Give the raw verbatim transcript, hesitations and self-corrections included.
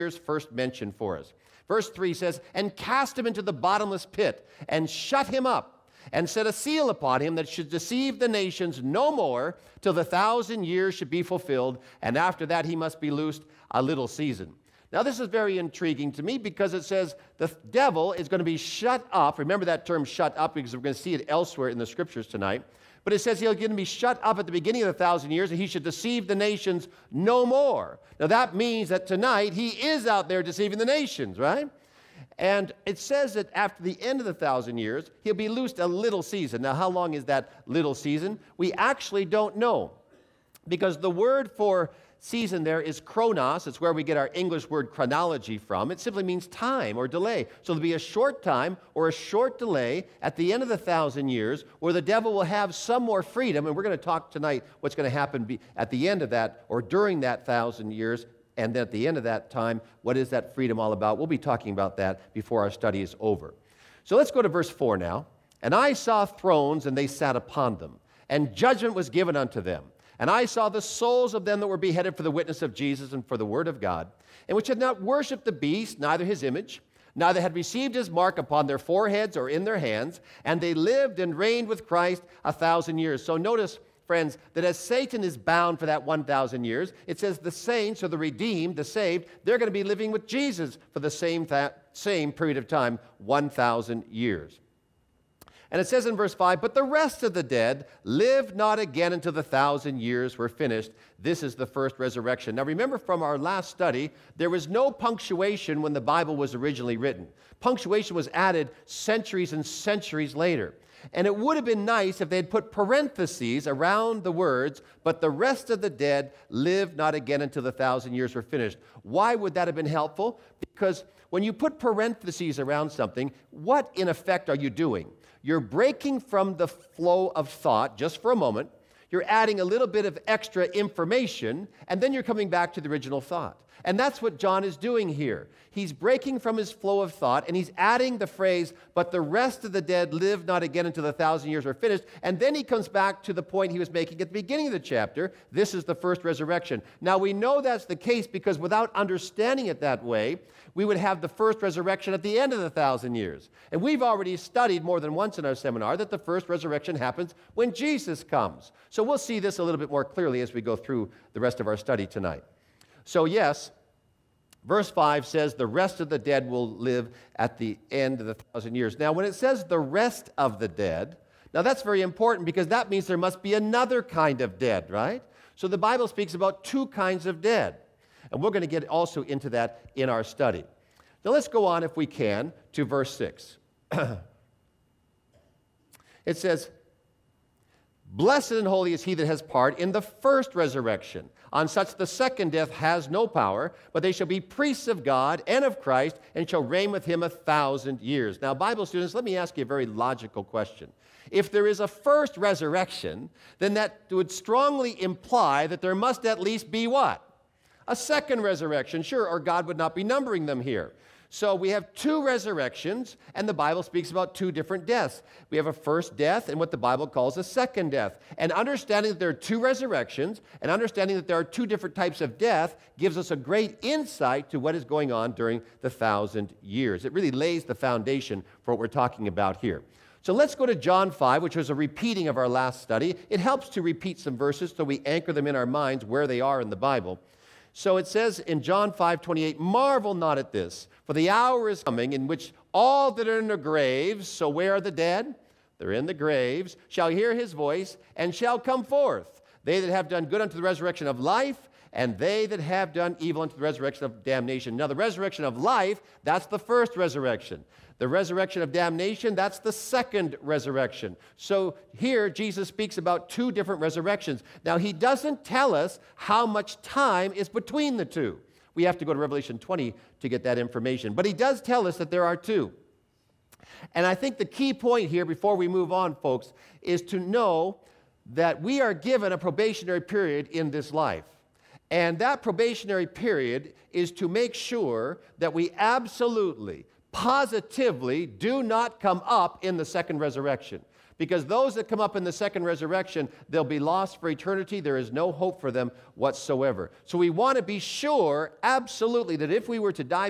years first mentioned for us. Verse three says, and cast him into the bottomless pit, and shut him up, and set a seal upon him that should deceive the nations no more, till the thousand years should be fulfilled, and after that he must be loosed a little season. Now this is very intriguing to me because it says the devil is going to be shut up. Remember that term shut up because we're going to see it elsewhere in the scriptures tonight. But it says he's going to be shut up at the beginning of the thousand years, and he should deceive the nations no more. Now that means that tonight he is out there deceiving the nations, right? And it says that after the end of the thousand years, he'll be loosed a little season. Now how long is that little season? We actually don't know, because the word for season there is chronos. It's where we get our English word chronology from. It simply means time or delay. So there'll be a short time or a short delay at the end of the thousand years where the devil will have some more freedom. And we're going to talk tonight what's going to happen be at the end of that or during that thousand years. And then at the end of that time, what is that freedom all about? We'll be talking about that before our study is over. So let's go to verse four now. And I saw thrones, and they sat upon them, and judgment was given unto them. And I saw the souls of them that were beheaded for the witness of Jesus and for the word of God, and which had not worshipped the beast, neither his image, neither had received his mark upon their foreheads or in their hands, and they lived and reigned with Christ a thousand years. So notice, friends, that as Satan is bound for that one thousand years, it says the saints, or the redeemed, the saved, they're going to be living with Jesus for the same, th- same period of time, one thousand years. And it says in verse five, but the rest of the dead lived not again until the thousand years were finished. This is the first resurrection. Now remember from our last study, there was no punctuation when the Bible was originally written. Punctuation was added centuries and centuries later. And it would have been nice if they had put parentheses around the words, but the rest of the dead lived not again until the thousand years were finished. Why would that have been helpful? Because when you put parentheses around something, what in effect are you doing? You're breaking from the flow of thought just for a moment. You're adding a little bit of extra information, and then you're coming back to the original thought. And that's what John is doing here. He's breaking from his flow of thought, and he's adding the phrase, but the rest of the dead live not again until the thousand years are finished. And then he comes back to the point he was making at the beginning of the chapter. This is the first resurrection. Now, we know that's the case because without understanding it that way, we would have the first resurrection at the end of the thousand years. And we've already studied more than once in our seminar that the first resurrection happens when Jesus comes. So we'll see this a little bit more clearly as we go through the rest of our study tonight. So yes, verse five says the rest of the dead will live at the end of the thousand years. Now, when it says the rest of the dead, now that's very important because that means there must be another kind of dead, right? So the Bible speaks about two kinds of dead. And we're going to get also into that in our study. Now let's go on, if we can, to verse six. It says, blessed and holy is he that has part in the first resurrection. On such the second death has no power, but they shall be priests of God and of Christ, and shall reign with him a thousand years. Now, Bible students, let me ask you a very logical question. If there is a first resurrection, then that would strongly imply that there must at least be what? A second resurrection, sure, or God would not be numbering them here. So we have two resurrections, and the Bible speaks about two different deaths. We have a first death and what the Bible calls a second death. And understanding that there are two resurrections and understanding that there are two different types of death gives us a great insight to what is going on during the thousand years. It really lays the foundation for what we're talking about here. So let's go to John five, which was a repeating of our last study. It helps to repeat some verses so we anchor them in our minds where they are in the Bible. So it says in John five twenty-eight, marvel not at this, for the hour is coming in which all that are in the graves, so where are the dead? They're in the graves, shall hear his voice, and shall come forth. They that have done good unto the resurrection of life, and they that have done evil unto the resurrection of damnation. Now the resurrection of life, that's the first resurrection. The resurrection of damnation, that's the second resurrection. So here, Jesus speaks about two different resurrections. Now, he doesn't tell us how much time is between the two. We have to go to Revelation twenty to get that information. But he does tell us that there are two. And I think the key point here, before we move on, folks, is to know that we are given a probationary period in this life. And that probationary period is to make sure that we absolutely, positively do not come up in the second resurrection. Because those that come up in the second resurrection, they'll be lost for eternity. There is no hope for them whatsoever. So we want to be sure, absolutely, that if we were to die